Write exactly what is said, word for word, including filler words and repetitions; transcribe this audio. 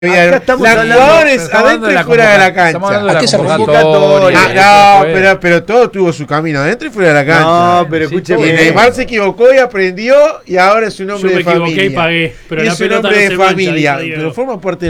Acá estamos la hablando, jugadores adentro y fuera de la cancha. De Aquí la se convocatoria. Ah, no, pero, pero todo tuvo su camino adentro y fuera de la cancha. No, pero Sí, escúcheme. Y Neymar se equivocó y aprendió y ahora es un hombre Yo me de equivoqué familia. y pagué, pero y la es un pelota hombre no de se mancha, familia, dijo Diego. pero forma parte